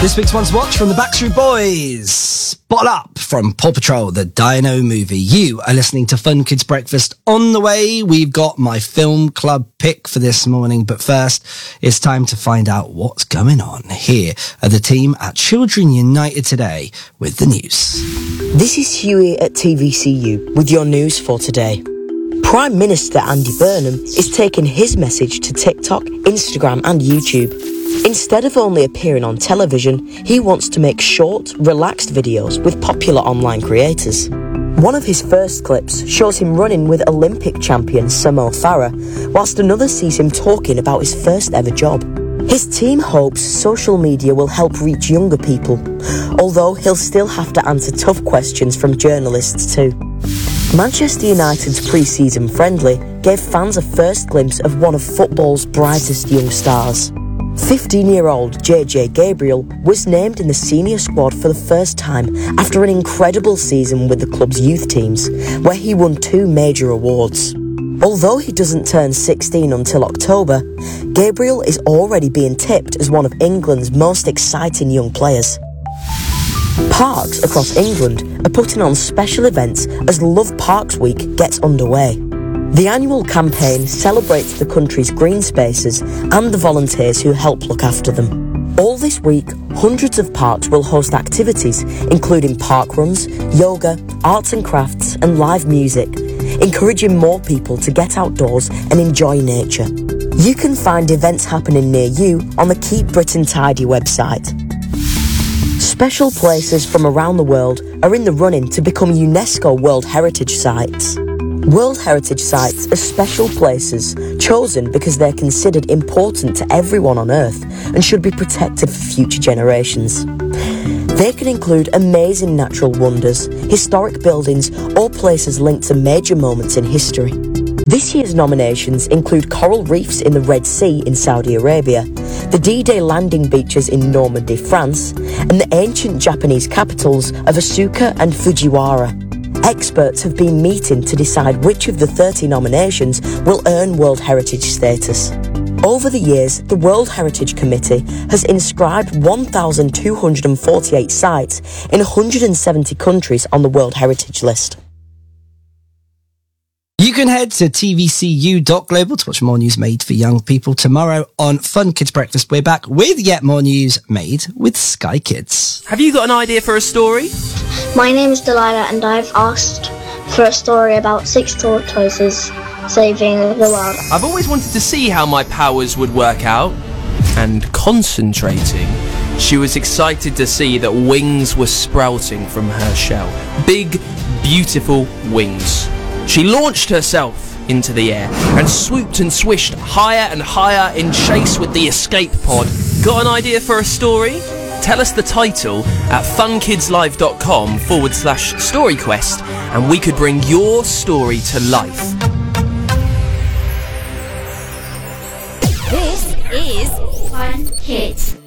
This week's One to Watch from the Backstreet Boys. Bottle Up from Paw Patrol, the Dino movie. You are listening to Fun Kids Breakfast. On the way, we've got my film club pick for this morning. But first, it's time to find out what's going on. Here are the team at Children United today with the news. This is Huey at TVCU with your news for today. Prime Minister Andy Burnham is taking his message to TikTok, Instagram and YouTube. Instead of only appearing on television, he wants to make short, relaxed videos with popular online creators. One of his first clips shows him running with Olympic champion Mo Farah, whilst another sees him talking about his first ever job. His team hopes social media will help reach younger people, although he'll still have to answer tough questions from journalists too. Manchester United's pre-season friendly gave fans a first glimpse of one of football's brightest young stars. 15-year-old JJ Gabriel was named in the senior squad for the first time after an incredible season with the club's youth teams, where he won 2 major awards. Although he doesn't turn 16 until October, Gabriel is already being tipped as one of England's most exciting young players. Parks across England are putting on special events as Love Parks Week gets underway. The annual campaign celebrates the country's green spaces and the volunteers who help look after them. All this week, hundreds of parks will host activities including park runs, yoga, arts and crafts and live music, encouraging more people to get outdoors and enjoy nature. You can find events happening near you on the Keep Britain Tidy website. Special places from around the world are in the running to become UNESCO World Heritage Sites. World Heritage Sites are special places chosen because they're considered important to everyone on Earth and should be protected for future generations. They can include amazing natural wonders, historic buildings, or places linked to major moments in history. This year's nominations include coral reefs in the Red Sea in Saudi Arabia, the D-Day landing beaches in Normandy, France, and the ancient Japanese capitals of Asuka and Fujiwara. Experts have been meeting to decide which of the 30 nominations will earn World Heritage status. Over the years, the World Heritage Committee has inscribed 1,248 sites in 170 countries on the World Heritage List. You can head to tvcu.global to watch more news made for young people. Tomorrow on Fun Kids Breakfast, we're back with yet more news made with Sky Kids. Have you got an idea for a story? My name is Delilah and I've asked for a story about 6 tortoises saving the world. I've always wanted to see how my powers would work out. And concentrating, she was excited to see that wings were sprouting from her shell. Big, beautiful wings. She launched herself into the air and swooped and swished higher and higher in chase with the escape pod. Got an idea for a story? Tell us the title at funkidslive.com/storyquest and we could bring your story to life. This is Fun Kids.